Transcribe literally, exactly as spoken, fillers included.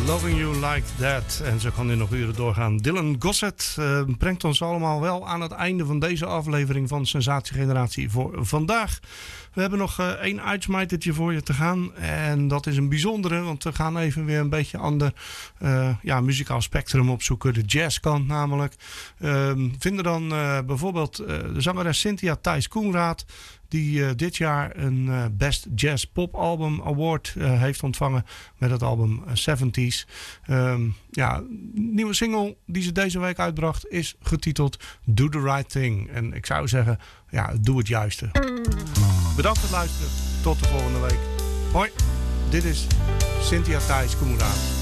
Loving You Like That. En zo kan dit nog uren doorgaan. Dylan Gossett uh, brengt ons allemaal wel aan het einde van deze aflevering van Sensatiegeneratie voor vandaag. We hebben nog uh, één uitsmijtertje voor je te gaan. En dat is een bijzondere, want we gaan even weer een beetje ander uh, ja, muzikaal spectrum opzoeken. De jazzkant namelijk. Uh, vinden dan uh, bijvoorbeeld uh, de zangeres Cynthia Thijs-Koenraad, die uh, dit jaar een uh, Best Jazz Pop Album Award uh, heeft ontvangen met het album uh, zeventig. Um, ja, nieuwe single die ze deze week uitbracht is getiteld Do The Right Thing. En ik zou zeggen, ja, doe het juiste. Bedankt voor het luisteren. Tot de volgende week. Hoi, dit is Cynthia Thijs-Koenraad.